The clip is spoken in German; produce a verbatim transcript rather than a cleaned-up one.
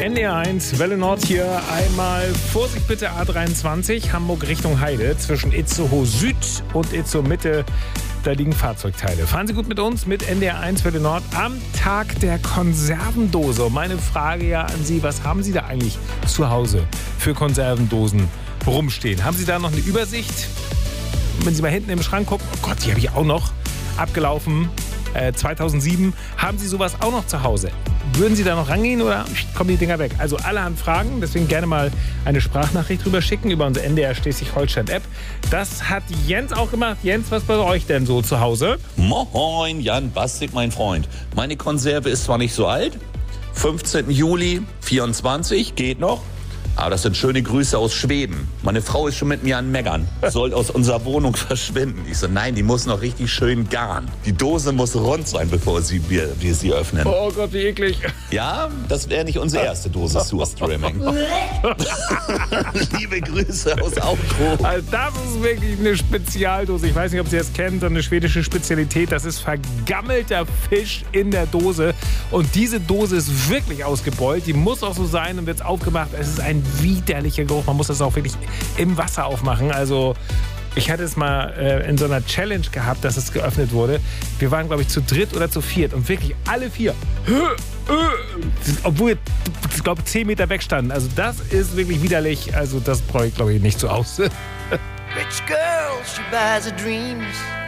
N D R eins, Welle Nord hier. Einmal Vorsicht bitte A dreiundzwanzig, Hamburg Richtung Heide. Zwischen Itzehoe Süd und Itzehoe Mitte, da liegen Fahrzeugteile. Fahren Sie gut mit uns, mit N D R eins, Welle Nord, am Tag der Konservendose. Und meine Frage ja an Sie, was haben Sie da eigentlich zu Hause für Konservendosen rumstehen? Haben Sie da noch eine Übersicht? Wenn Sie mal hinten im Schrank gucken, oh Gott, die habe ich auch noch, abgelaufen, äh, zweitausendsieben. Haben Sie sowas auch noch zu Hause? Würden Sie da noch rangehen oder kommen die Dinger weg? Also alle haben Fragen, deswegen gerne mal eine Sprachnachricht rüber schicken über unsere N D R Schleswig-Holstein-App. Das hat Jens auch gemacht. Jens, was bei euch denn so zu Hause? Moin, Jan Bastik, mein Freund. Meine Konserve ist zwar nicht so alt, fünfzehnten Juli vierundzwanzig, geht noch. Aber das sind schöne Grüße aus Schweden. Meine Frau ist schon mit mir an Meckern. Soll aus unserer Wohnung verschwinden. Ich so, nein, die muss noch richtig schön garen. Die Dose muss rund sein, bevor sie, wir, wir sie öffnen. Oh Gott, wie eklig. Ja, das wäre nicht unsere erste Dose Surströmming. Liebe Grüße aus Outro. Also das ist wirklich eine Spezialdose. Ich weiß nicht, ob Sie das kennen, so eine schwedische Spezialität. Das ist vergammelter Fisch in der Dose. Und diese Dose ist wirklich ausgebeult. Die muss auch so sein und wird aufgemacht. Es ist ein widerlicher Geruch. Man muss das auch wirklich im Wasser aufmachen. Also ich hatte es mal äh, in so einer Challenge gehabt, dass es geöffnet wurde. Wir waren, glaube ich, zu dritt oder zu viert. Und wirklich alle vier, obwohl wir, ich glaube, zehn Meter weg standen. Also das ist wirklich widerlich. Also das brauche ich, glaube ich, nicht zu Hause. Rich girl, she buys her dreams.